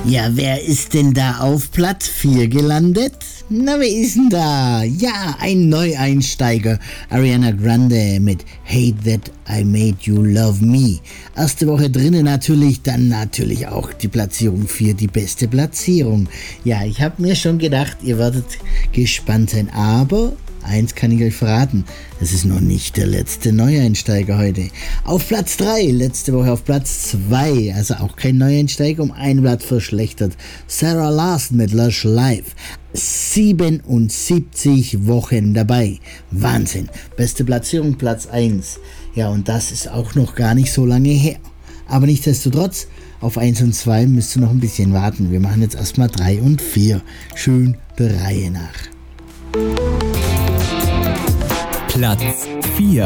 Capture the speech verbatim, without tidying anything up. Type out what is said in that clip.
Ja, wer ist denn da auf Platz vier gelandet? Na, wer ist denn da? Ja, ein Neueinsteiger. Ariana Grande mit Hate That I Made You Love Me. Erste Woche drinnen natürlich, dann natürlich auch die Platzierung vier, die beste Platzierung. Ja, ich habe mir schon gedacht, ihr werdet gespannt sein, aber eins kann ich euch verraten, es ist noch nicht der letzte Neueinsteiger heute. Auf Platz drei, letzte Woche auf Platz zwei, also auch kein Neueinsteiger, um ein Blatt verschlechtert. Sarah Larson mit Lush Life. siebenundsiebzig Wochen dabei. Wahnsinn. Beste Platzierung, Platz eins. Ja, und das ist auch noch gar nicht so lange her. Aber nichtsdestotrotz, auf eins und zwei müsst ihr noch ein bisschen warten. Wir machen jetzt erstmal drei und vier. Schön der Reihe nach. Platz vier.